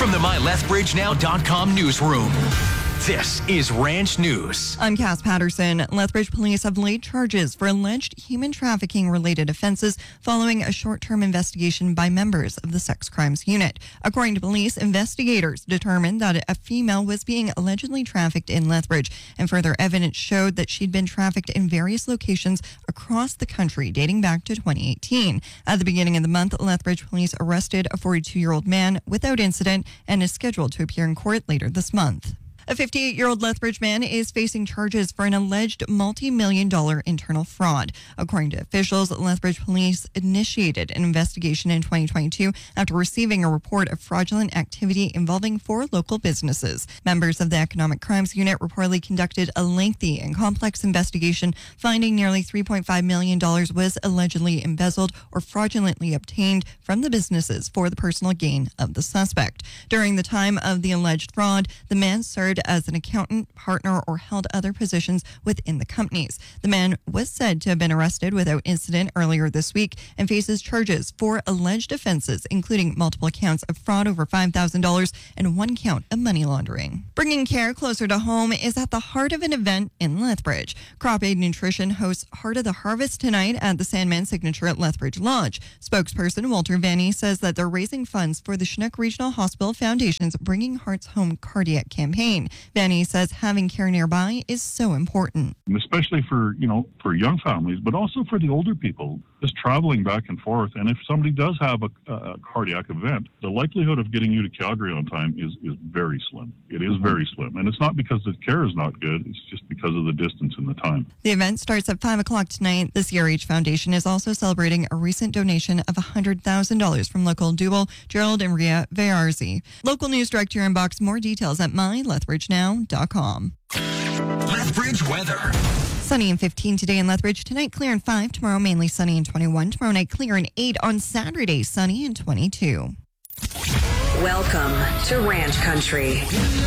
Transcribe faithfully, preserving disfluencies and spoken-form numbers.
from the my lethbridge now dot com newsroom. This is Ranch News. I'm Cass Patterson. Lethbridge police have laid charges for alleged human trafficking-related offenses following a short-term investigation by members of the Sex Crimes Unit. According to police, investigators determined that a female was being allegedly trafficked in Lethbridge, and further evidence showed that she'd been trafficked in various locations across the country dating back to twenty eighteen. At the beginning of the month, Lethbridge police arrested a forty-two-year-old man without incident and is scheduled to appear in court later this month. A fifty-eight-year-old Lethbridge man is facing charges for an alleged multi-million dollar internal fraud. According to officials, Lethbridge police initiated an investigation in twenty twenty-two after receiving a report of fraudulent activity involving four local businesses. Members of the Economic Crimes Unit reportedly conducted a lengthy and complex investigation, finding nearly three point five million dollars was allegedly embezzled or fraudulently obtained from the businesses for the personal gain of the suspect. During the time of the alleged fraud, the man served as an accountant, partner, or held other positions within the companies. The man was said to have been arrested without incident earlier this week and faces charges for alleged offenses, including multiple counts of fraud over five thousand dollars and one count of money laundering. Bringing care closer to home is at the heart of an event in Lethbridge. Crop Aid Nutrition hosts Heart of the Harvest tonight at the Sandman Signature at Lethbridge Lodge. Spokesperson Walter Vanny says that they're raising funds for the Chinook Regional Hospital Foundation's Bringing Hearts Home cardiac campaign. Vanny says having care nearby is so important. Especially for, you know, for young families, but also for the older people, just traveling back and forth. And if somebody does have a, a cardiac event, the likelihood of getting you to Calgary on time is, is very slim. It is very slim. And it's not because the care is not good, it's just because of the distance and the time. The event starts at five o'clock tonight. The C R H Foundation is also celebrating a recent donation of one hundred thousand dollars from local duo Gerald and Ria Vearzi. Local news direct to your inbox. More details at my lethbridge now dot com. Lethbridge weather. Sunny and fifteen today in Lethbridge. Tonight clear and five. Tomorrow mainly sunny and twenty-one. Tomorrow night clear and eight. On Saturday sunny and twenty-two. Welcome to Ranch Country.